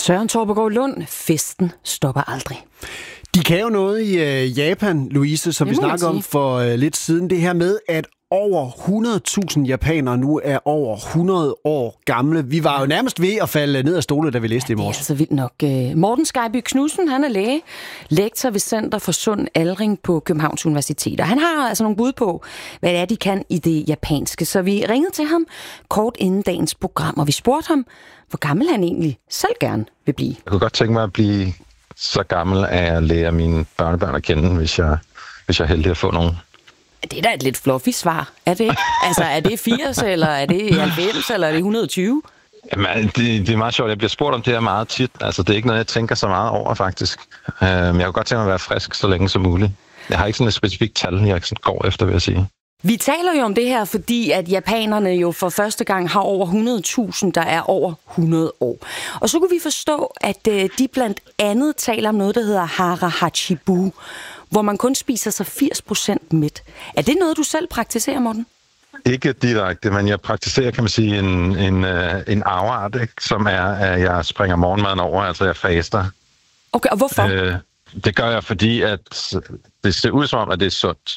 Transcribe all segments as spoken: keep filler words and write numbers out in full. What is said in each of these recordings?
Søren Torpegaard Lund, festen stopper aldrig. De kan jo noget i øh, Japan, Louise, som vi snakkede om for øh, lidt siden. Det her med, at over hundrede tusind japanere nu er over hundrede år gamle. Vi var jo nærmest ved at falde ned af stolen, da vi læste ja, det i morges. Det er altså vildt nok. Morten Skejby Knudsen, han er læge, lektor ved Center for Sund Aldring på Københavns Universitet. Og han har altså nogle bud på, hvad det er, de kan i det japanske. Så vi ringede til ham kort inden dagens program, og vi spurgte ham, hvor gammel han egentlig selv gerne vil blive. Jeg kunne godt tænke mig at blive så gammel, at jeg lærer mine børnebørn at kende, hvis jeg, hvis jeg er heldig at få nogen. Det er da et lidt fluffy svar, er det ikke? Altså, er det firs, eller er det halvfems, eller er det et hundrede og tyve? Jamen, det, det er meget sjovt. Jeg bliver spurgt om det her meget tit. Altså, det er ikke noget, jeg tænker så meget over, faktisk. Uh, men jeg kunne godt tænke mig at være frisk så længe som muligt. Jeg har ikke sådan et specifikt tal, jeg sådan går efter, vil jeg sige. Vi taler jo om det her, fordi at japanerne jo for første gang har over hundrede tusind, der er over hundrede år. Og så kunne vi forstå, at de blandt andet taler om noget, der hedder hara hachibu, hvor man kun spiser sig firs procent mæt. Er det noget, du selv praktiserer, Morten? Ikke direkte, men jeg praktiserer, kan man sige, en, en, en afart, ikke? Som er, at jeg springer morgenmaden over, altså jeg faster. Okay, og hvorfor? Øh, det gør jeg, fordi at det ser ud som om, at det er sundt.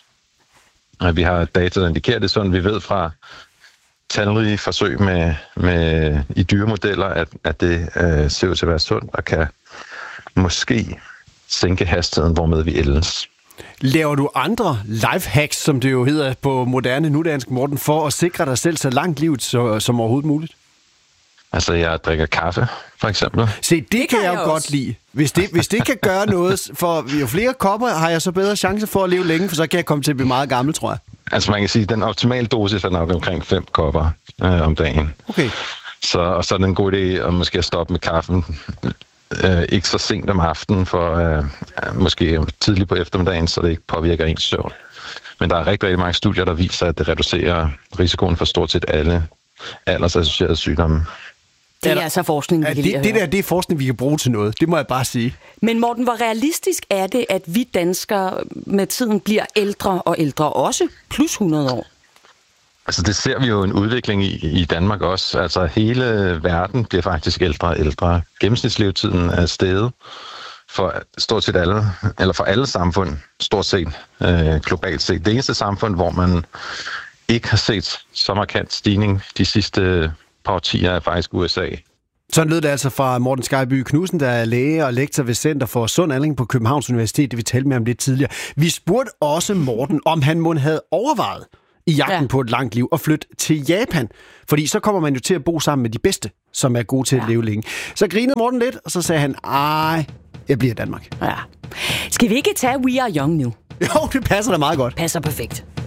Vi har data, der indikerer, det er sundt. Vi ved fra talrige forsøg med, med, i dyremodeller, at, at det øh, ser ud til at være sundt, og kan måske sænke hastigheden, hvormed vi ældes. Laver du andre lifehacks, som det jo hedder på moderne nudansk, Morten, for at sikre dig selv så langt livet så, som overhovedet muligt? Altså, jeg drikker kaffe, for eksempel. Se, det, det kan jeg jo jeg godt lide. Hvis det, hvis det kan gøre noget, for jo flere kopper har jeg så bedre chance for at leve længe, for så kan jeg komme til at blive meget gammel, tror jeg. Altså, man kan sige, at den optimale dosis er nok omkring fem kopper øh, om dagen. Okay. Så, og så er det en god idé at måske stoppe med kaffen. Øh, ikke så sent om aftenen, for øh, måske tidligt på eftermiddagen, så det ikke påvirker ens søvn. Men der er rigtig, rigtig mange studier, der viser, at det reducerer risikoen for stort set alle aldersassocierede sygdomme. Det er altså forskning, vi ja, kan det, det der, det er forskning, vi kan bruge til noget. Det må jeg bare sige. Men Morten, hvor realistisk er det, at vi danskere med tiden bliver ældre og ældre, også plus hundrede år? Altså, det ser vi jo en udvikling i, i Danmark også. Altså, hele verden bliver faktisk ældre og ældre. Gennemsnitslevetiden er steget for stort set alle, eller for alle samfund, stort set, øh, globalt set. Det eneste samfund, hvor man ikke har set så markant stigning de sidste par årtier, er faktisk U S A. Sådan lød det altså fra Morten Skejby Knudsen, der er læge og lektor ved Center for Sund Aldring på Københavns Universitet, det vi talte med om lidt tidligere. Vi spurgte også Morten, om han måske havde overvejet i jagten ja. på et langt liv og flytte til Japan. Fordi så kommer man jo til at bo sammen med de bedste, som er gode til ja. at leve længe. Så grinede Morten lidt, og så sagde han, ej, jeg bliver i Danmark. Ja. Skal vi ikke tage We Are Young nu? Jo, det passer da meget godt. Passer perfekt.